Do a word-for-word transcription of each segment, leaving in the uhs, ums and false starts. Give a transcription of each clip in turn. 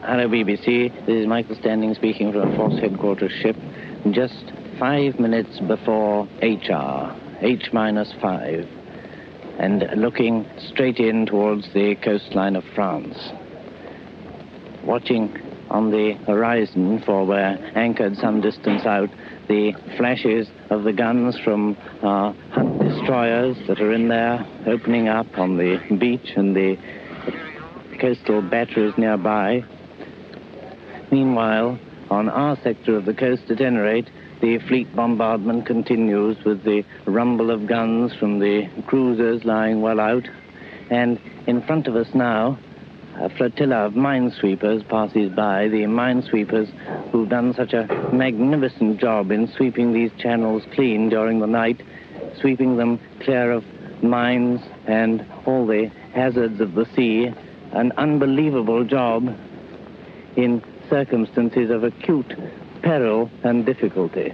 Hello, B B C. This is Michael Standing speaking from a Force Headquarters ship. Just five minutes before H hour, H minus five, and looking straight in towards the coastline of France. Watching on the horizon, for we're anchored some distance out, the flashes of the guns from our hunt destroyers that are in there, opening up on the beach and the coastal batteries nearby. Meanwhile, on our sector of the coast at any rate, the fleet bombardment continues with the rumble of guns from the cruisers lying well out. And in front of us now, a flotilla of minesweepers passes by, the minesweepers who've done such a magnificent job in sweeping these channels clean during the night, sweeping them clear of mines and all the hazards of the sea. An unbelievable job in circumstances of acute peril and difficulty.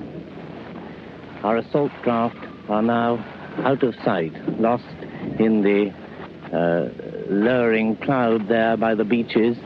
Our assault craft are now out of sight, lost in the uh, lowering cloud there by the beaches.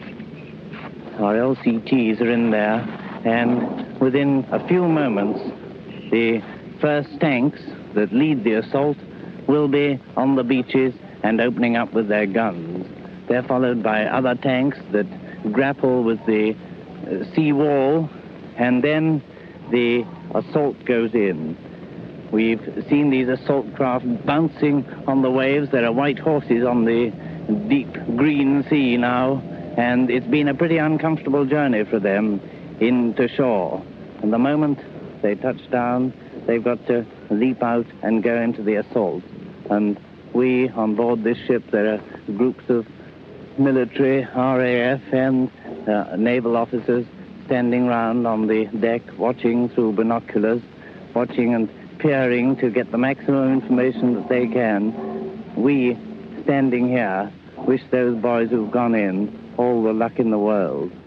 Our L C Ts are in there, and within a few moments, the first tanks that lead the assault will be on the beaches and opening up with their guns. They're followed by other tanks that grapple with the uh, sea wall, and then the assault goes in. We've seen these assault craft bouncing on the waves. There are white horses on the deep green sea now, and it's been a pretty uncomfortable journey for them into shore. And the moment they touch down, they've got to leap out and go into the assault. And we, on board this ship, there are groups of military, R A F, and uh, naval officers standing round on the deck, watching through binoculars, watching and peering to get the maximum information that they can. We, standing here, wish those boys who've gone in all the luck in the world.